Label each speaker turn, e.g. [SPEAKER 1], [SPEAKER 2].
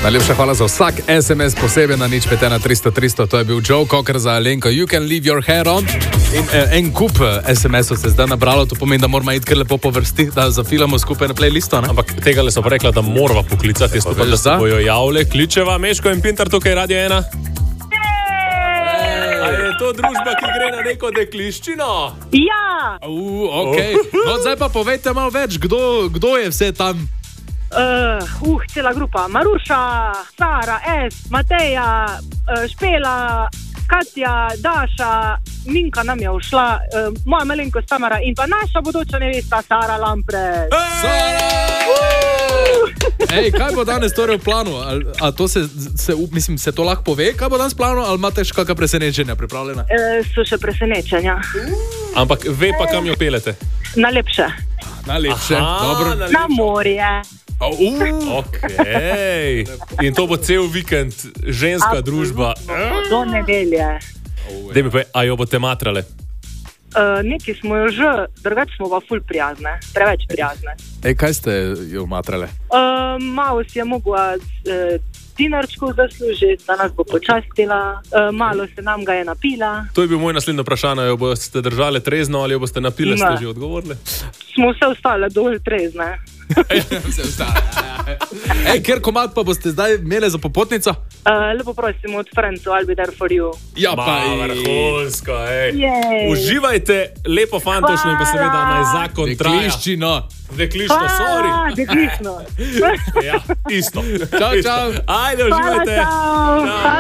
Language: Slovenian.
[SPEAKER 1] Najlepša hvala za vsak SMS posebej na 051 300 300. To je bil Joe Cocker za Alenko. You can leave your hair on. In en kup SMS-ov se zdaj nabralo, to pomeni, da moramo iti kar lepo po vrsti, da zafilamo skupaj na playlisto. Ne?
[SPEAKER 2] Ampak tega le so pa rekla, da morava poklicati, da se bojo javile. Kličeva, Meško in Pintar, tukaj Radio 1. A je to družba, ki gre na neko dekliščino?
[SPEAKER 3] Ja!
[SPEAKER 1] Okay. No, zdaj pa povejte malo več, kdo je vse tam?
[SPEAKER 3] Cela grupa. Maruša, Sara, Mateja, Špela, Katja, Daša, Minka nam je ušla, moja malenkost Tamara in pa naša bodoča nevesta Sara Lampre.
[SPEAKER 1] Sara! Ej, kaj bo danes torej v planu? A to se to lahko pove, kaj bo danes v planu, ali imate še kakšna presenečenja pripravljena?
[SPEAKER 3] So še presenečenja.
[SPEAKER 2] Ampak ve pa, kam jo pelete?
[SPEAKER 3] Najlepše.
[SPEAKER 1] Najlepše, dobro.
[SPEAKER 3] Na morje.
[SPEAKER 2] Okay. In to bo cel vikend, ženska družba.
[SPEAKER 3] Do nedelje.
[SPEAKER 2] Dej mi pa, a jo boste matrale?
[SPEAKER 3] Neki smo jo že, drugače smo pa ful prijazne, preveč prijazne.
[SPEAKER 1] Ej, kaj ste jo matrale?
[SPEAKER 3] Malo si je mogla dinarčkov zaslužiti, da nas bo počastila, malo se nam ga je napila.
[SPEAKER 2] To je bil moj naslednji vprašanje, jo boste držali trezno ali jo boste napile, ste že odgovorili?
[SPEAKER 3] Smo vse ostale dovolj trezne.
[SPEAKER 1] Ej, ker komad pa boste zdaj imeli za popotnico?
[SPEAKER 3] Lepo prosim od Francu, I'll be there for you.
[SPEAKER 1] Ja, pa
[SPEAKER 2] vrhunsko, uživajte, lepo fantošno in pa seveda naj zakon traja.
[SPEAKER 1] Dekliščino.
[SPEAKER 2] Dekliščno, sorry.
[SPEAKER 3] Dekliščno.
[SPEAKER 2] Ja, isto.
[SPEAKER 1] Čau, čau.
[SPEAKER 2] Ajde, uživajte.
[SPEAKER 3] Hvala, čau.